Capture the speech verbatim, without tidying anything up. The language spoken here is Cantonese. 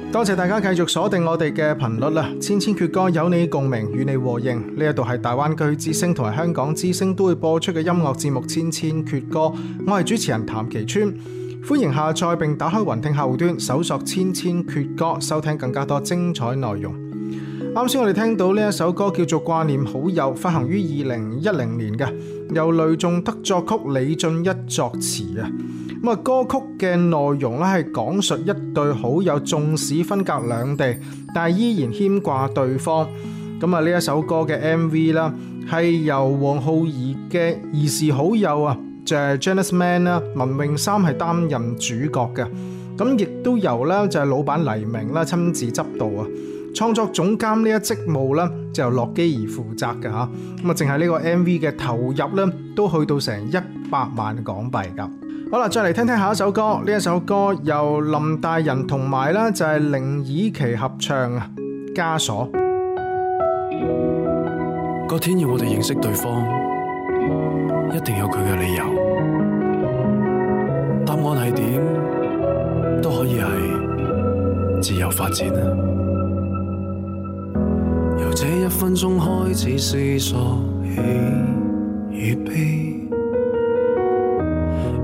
多謝大家繼續鎖定我哋嘅頻率啦，千千闕歌有你共鳴，與你和應。呢一度係大灣區之聲同埋香港之聲都會播出嘅音樂節目《千千闕歌》，我係主持人譚其川，歡迎下載並打開雲聽客戶端，搜索千千闕歌，收聽更加多精彩內容。啱先我哋聽到呢一首歌叫做《掛念好友》，發行於二零一零年嘅，由雷頌德作曲，李俊一作詞啊。咁啊，歌曲嘅內容咧係講述一對好友，縱使分隔兩地，但係依然牽掛對方。咁啊，呢一首歌嘅 M V 啦，係由黃浩兒嘅兒時好友啊，就係 Janice Man 啦，文詠珊係擔任主角嘅。咁亦都由咧就係老闆黎明啦親自執導啊。創作總監呢一職務咧就由樂基兒負責嘅嚇，咁啊淨係呢個 M V 嘅投入咧都去到成一百萬港幣㗎。好啦，再嚟聽聽下一首歌，呢一首歌由林大人同埋咧就係凌以琪合唱啊，《枷鎖》。 個天要我哋認識對方，一定有佢嘅理由。答案係點都可以係自由發展啊！由這一分鐘開始思索喜與悲，